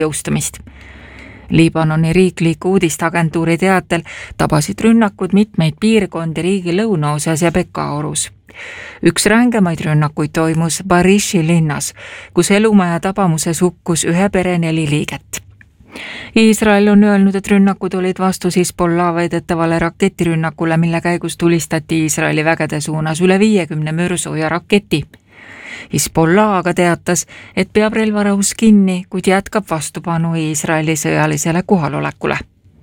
jõustumist. Liibanoni riikliku uudisteagentuuri teatel tabasid rünnakud mitmeid piirkondi riigi lõunaosas ja Bekaa-orus. Üks rängemaid rünnakuid toimus Barishi linnas, kus elumaja tabamuses hukkus ühe pere 4 liiget. Iisrael on öelnud, et rünnakud olid vastus Hezbollah väidetavale raketirünnakule, mille käigus tulistati Iisraeli vägede suunas üle 50 mürsooja raketi. Hezbollah aga teatas, et peab relvarahus kinni, kuid jätkab vastupanu Iisraeli sõjalisele kohalolekule.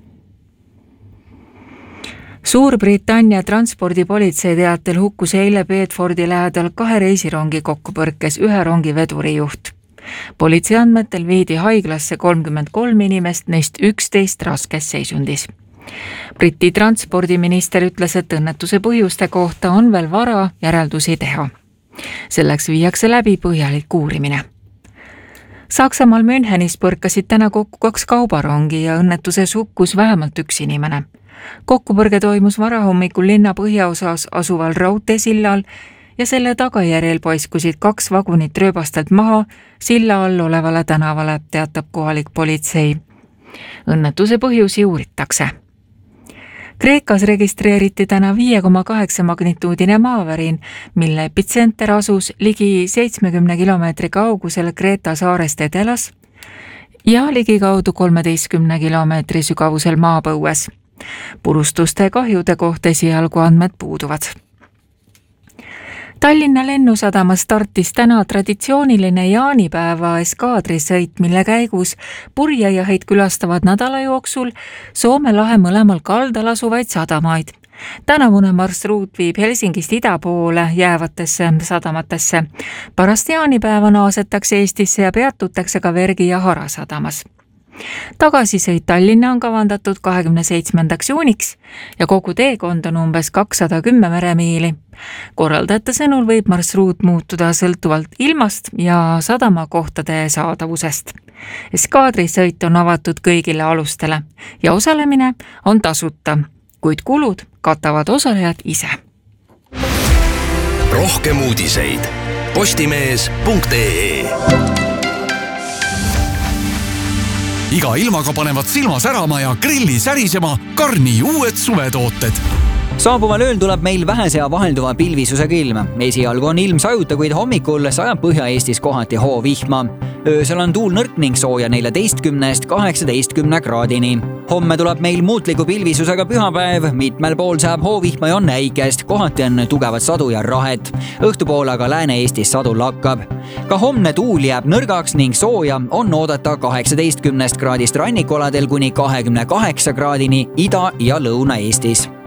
Suurbritannia transpordipolitsei teatel hukkus eile Bedfordi lähedal 2 reisirongi kokkupõrkes ühe rongi veduri juht. Politsei andmetel viidi haiglasse 33 inimest, neist 11 raskes seisundis. Briti transpordiminister ütles, et õnnetuse põhjuste kohta on veel vara järeldusi teha. Selleks viiakse läbi põhjalik uurimine. Saksamaal Münchenis põrkasid täna kokku 2 kaubarongi ja õnnetuses hukkus vähemalt 1 inimene. Kokkupõrge toimus varahommikul linna põhjaosas asuval raudteesillal ja selle tagajärjel paiskusid 2 vagunit rööbastelt maha silla all olevale tänavale, teatab kohalik politsei. Õnnetuse põhjusi uuritakse. Kreekas registreeriti täna 5,8 magnituudine maavärin, mille epitsenter asus ligi 70 kilomeetri kaugusel Kreeta saarest edelas ja ligikaudu 13 kilomeetri sügavusel maapõues. Purustuste kahjude kohta esialgu andmed puuduvad. Tallinna lennusadamas startis täna traditsiooniline jaanipäeva eskaadrisõit, mille käigus purjejaheid külastavad nädala jooksul Soome lahe mõlemal kaldal asuvaid sadamaid. Tänavune marsruut viib Helsingist ida poole jäävatesse sadamatesse. Pärast jaanipäeva naasetakse Eestisse ja peatutakse ka Vergi ja Hara sadamas. Tagasisõit Tallinna on kavandatud 27. juuniks ja kogu teekond on umbes 210 meremiili. Korraldajate sõnul võib marsruut muutuda sõltuvalt ilmast ja sadamakohtade saadavusest. Eskaadrisõit on avatud kõigile alustele ja osalemine on tasuta, kuid kulud katavad osalejad ise. Rohkem uudiseid postimees.ee. Iga ilmaga panevad silma särama ja grilli särisema Karni uued suvetooted. Saabuval ööl tuleb meil vähese ja vahelduva pilvisusega ilm. Esialgu on ilm sajuta, kuid hommikul sajab Põhja-Eestis kohati hoovihma. Öösel on tuul nõrk ning sooja 14–18 kraadini. Homme tuleb meil muutliku pilvisusega pühapäev, mitmel pool saab hoovihma ja on näikest, kohati on tugevat sadu ja rahet. Õhtupool aga Lääne-Eestis sadu lakkab. Ka homne tuul jääb nõrgaks ning sooja on oodata 18 kraadist rannikualadel kuni 28 kraadini Ida- ja Lõuna-Eestis.